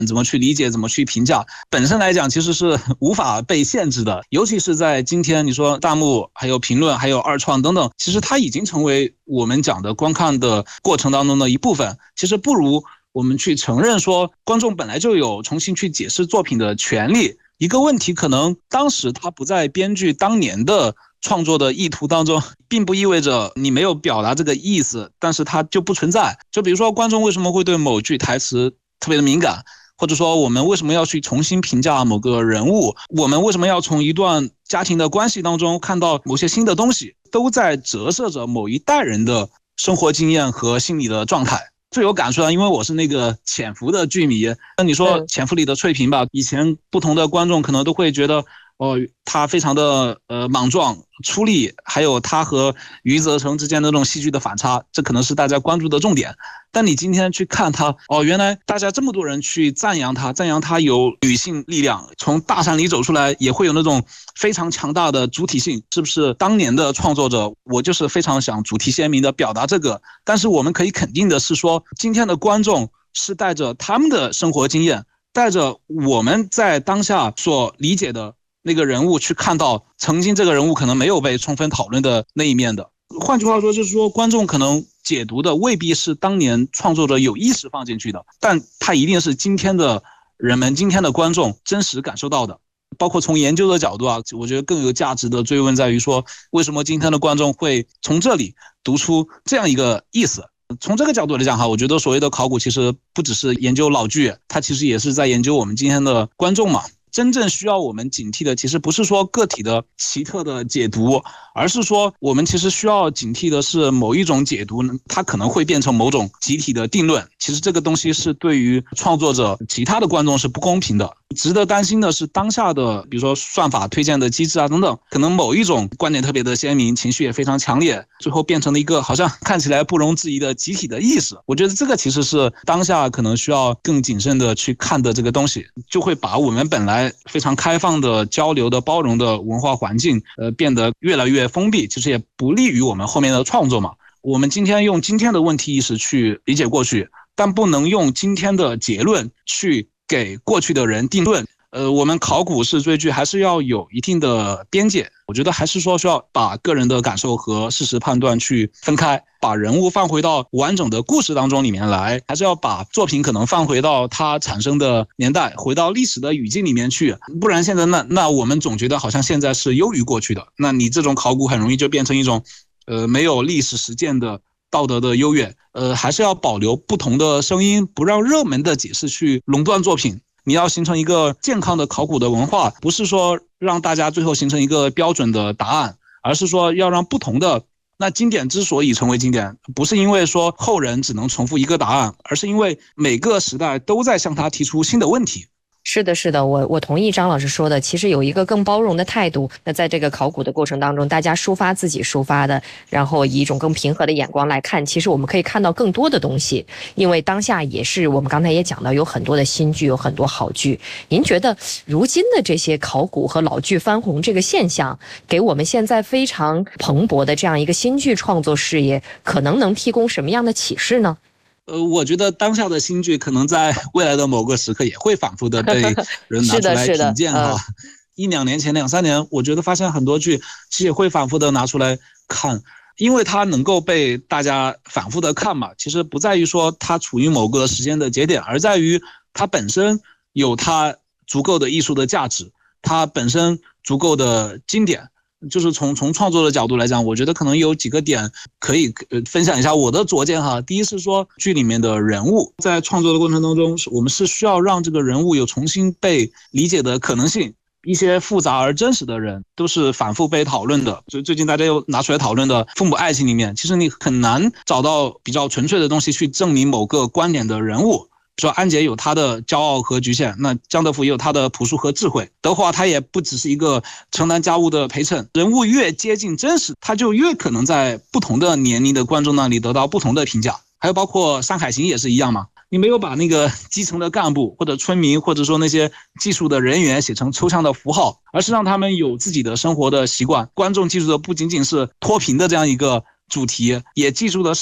怎么去理解，怎么去评价，本身来讲其实是无法被限制的。尤其是在今天，你说弹幕还有评论还有二创等等，其实它已经成为我们讲的观看的过程当中的一部分。其实不如我们去承认说，观众本来就有重新去解释作品的权利。一个问题可能当时它不在编剧当年的创作的意图当中，并不意味着你没有表达这个意思，但是它就不存在。就比如说观众为什么会对某句台词特别的敏感，或者说我们为什么要去重新评价某个人物，我们为什么要从一段家庭的关系当中看到某些新的东西，都在折射着某一代人的生活经验和心理的状态。最有感触因为我是那个潜伏的剧迷，那你说潜伏里的翠萍吧，以前不同的观众可能都会觉得他非常的莽撞出力，还有他和余则成之间的那种戏剧的反差，这可能是大家关注的重点。但你今天去看他，原来大家这么多人去赞扬他有女性力量，从大山里走出来也会有那种非常强大的主体性，是不是当年的创作者我就是非常想主题鲜明的表达这个。但是我们可以肯定的是说，今天的观众是带着他们的生活经验，带着我们在当下所理解的那个人物去看到曾经这个人物可能没有被充分讨论的那一面的。换句话说，就是说观众可能解读的未必是当年创作者有意识放进去的，但它一定是今天的人们、今天的观众真实感受到的。包括从研究的角度我觉得更有价值的追问在于说，为什么今天的观众会从这里读出这样一个意思。从这个角度来讲我觉得所谓的考古其实不只是研究老剧，它其实也是在研究我们今天的观众嘛。真正需要我们警惕的其实不是说个体的奇特的解读，而是说我们其实需要警惕的是某一种解读它可能会变成某种集体的定论。其实这个东西是对于创作者其他的观众是不公平的。值得担心的是当下的比如说算法推荐的机制等等，可能某一种观点特别的鲜明，情绪也非常强烈，最后变成了一个好像看起来不容置疑的集体的意识。我觉得这个其实是当下可能需要更谨慎的去看的这个东西，就会把我们本来非常开放的交流的包容的文化环境变得越来越封闭，其实也不利于我们后面的创作嘛。我们今天用今天的问题意识去理解过去，但不能用今天的结论去给过去的人定论。我们考古式追剧还是要有一定的边界，我觉得还是说需要把个人的感受和事实判断去分开，把人物放回到完整的故事当中里面来，还是要把作品可能放回到它产生的年代，回到历史的语境里面去。不然现在那我们总觉得好像现在是优于过去的，那你这种考古很容易就变成一种没有历史实践的道德的优越。还是要保留不同的声音，不让热门的解释去垄断作品。你要形成一个健康的考古的文化，不是说让大家最后形成一个标准的答案，而是说要让不同的，那经典之所以成为经典，不是因为说后人只能重复一个答案，而是因为每个时代都在向他提出新的问题。 是的，是的，我同意张老师说的，其实有一个更包容的态度。那在这个考古的过程当中，大家抒发自己抒发的，然后以一种更平和的眼光来看，其实我们可以看到更多的东西。因为当下也是我们刚才也讲到，有很多的新剧，有很多好剧。您觉得如今的这些考古和老剧翻红这个现象，给我们现在非常蓬勃的这样一个新剧创作事业，可能提供什么样的启示呢？ 我觉得当下的新剧可能在未来的某个时刻也会反复的被人拿出来品鉴一两年前、2-3年，我觉得发现很多剧其实也会反复的拿出来看，因为它能够被大家反复的看嘛。其实不在于说它处于某个时间的节点，而在于它本身有它足够的艺术的价值，它本身足够的经典。就是从创作的角度来讲，我觉得可能有几个点可以分享一下我的拙见第一是说，剧里面的人物在创作的过程当中，我们是需要让这个人物有重新被理解的可能性。一些复杂而真实的人都是反复被讨论的，最近大家又拿出来讨论的父母爱情里面，其实你很难找到比较纯粹的东西去证明某个观点的人物。比如说安杰有他的骄傲和局限，那江德福也有他的朴素和智慧，德华他也不只是一个承担家务的陪衬。人物越接近真实，他就越可能在不同的年龄的观众那里得到不同的评价。还有包括山海情也是一样嘛，你没有把那个基层的干部或者村民或者说那些技术的人员写成抽象的符号，而是让他们有自己的生活的习惯。观众记住的不仅仅是脱贫的这样一个主题，也记住的是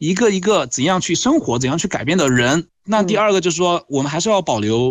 一个一个怎样去生活、怎样去改变的人。那第二个就是说，我们还是要保留